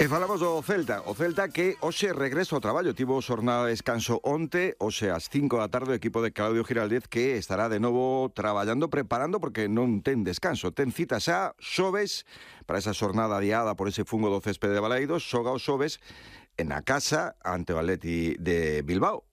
E falamos do Celta, o Celta que hoxe regresa ao traballo, tivo xornada de descanso onte, hoxe ás 5 da tarde o equipo de Claudio Giraldez que estará de novo traballando, preparando porque non ten descanso, ten cita xa xoves para esa xornada adiada por ese fungo do céspede de Balaídos, xoga os xoves na casa ante o Atleti de Bilbao.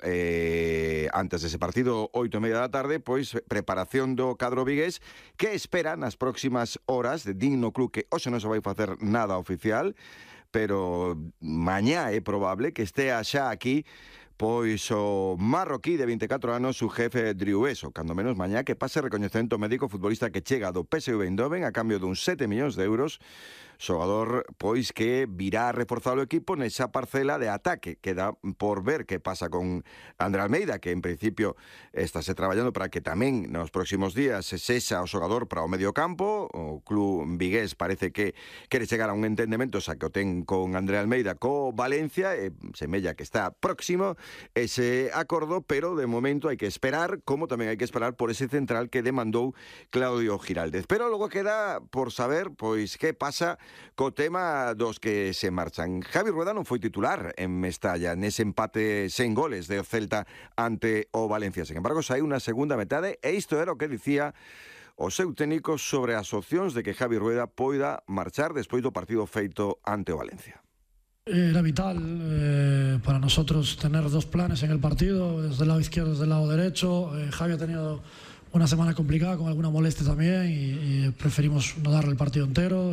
Antes dese partido, 8:30 da tarde, pois preparación do cadro vigués que espera nas próximas horas de digno club que hoxe non se vai facer nada oficial, pero mañá é probable que estea xa aquí pois o marroquí de 24 anos, o jefe Drioués, o cando menos mañá que pase recoñecemento médico futbolista que chega do PSV Eindhoven a cambio dun 7 millóns de euros, xogador pois que virá a reforzar o equipo nesa parcela de ataque. Queda por ver que pasa con André Almeida, que en principio estáse traballando para que tamén nos próximos días se sexa o xogador para o medio campo. O club vigués parece que quere chegar a un entendemento, xa que o ten con André Almeida co Valencia, e semella que está próximo ese acordo, pero de momento hai que esperar, como tamén hai que esperar por ese central que demandou Claudio Giraldez. Pero logo queda por saber pois que pasa co tema dos que se marchan. Javi Rueda non foi titular en Mestalla nese empate sen goles de Celta ante o Valencia. Sen embargo, saiu unha segunda metade e isto era o que dicía o seu técnico sobre as opcións de que Javi Rueda poida marchar despois do partido feito ante o Valencia. Era vital para nosotros tener dos planes en el partido, desde el lado izquierdo y desde el lado derecho. Javi ha tenido una semana complicada con alguna molestia también y preferimos no darle el partido entero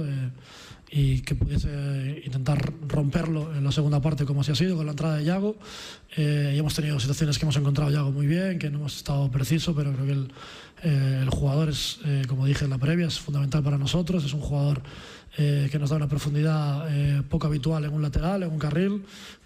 y que pudiese intentar romperlo en la segunda parte como así ha sido con la entrada de Yago. Y hemos tenido situaciones que hemos encontrado Yago muy bien, que no hemos estado preciso, pero creo que el jugador es, como dije en la previa, es fundamental para nosotros. Es un jugador que nos da una profundidad poco habitual en un lateral, en un carril,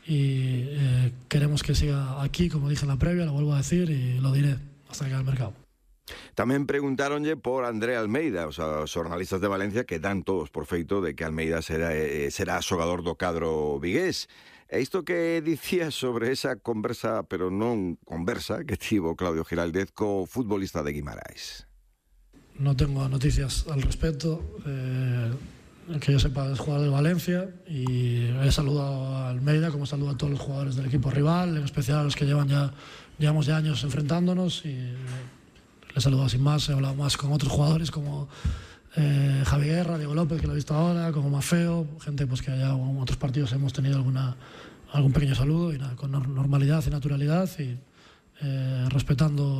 y queremos que siga aquí, como dije en la previa, lo vuelvo a decir y lo diré hasta que llegue al mercado. Tamén preguntáronlle por André Almeida, os xornalistas de Valencia que dan todos por feito de que Almeida será xogador do cadro vigués. E isto que dicía sobre esa conversa, pero non conversa, que tivo Claudio Giraldez co futbolista de Guimaraes. No tengo noticias al respecto. Que yo sepa, es jugador de Valencia y he saludado a Almeida como saludo a todos los jugadores del equipo rival, en especial a los que llevamos ya años enfrentándonos, y le he saludado sin más. He hablado más con otros jugadores como Javi Guerra, Diego López, que lo he visto ahora, como Mafeo, gente pues que ya en otros partidos hemos tenido algún pequeño saludo, y nada, con normalidad y naturalidad y respetando